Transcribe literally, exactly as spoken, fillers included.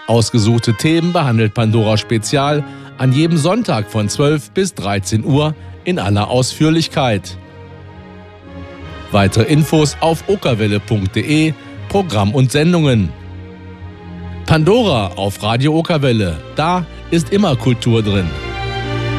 Ausgesuchte Themen behandelt Pandora Spezial an jedem Sonntag von zwölf bis dreizehn Uhr in aller Ausführlichkeit. Weitere Infos auf okerwelle punkt de, Programm und Sendungen. Pandora auf Radio Okerwelle, da ist immer Kultur drin.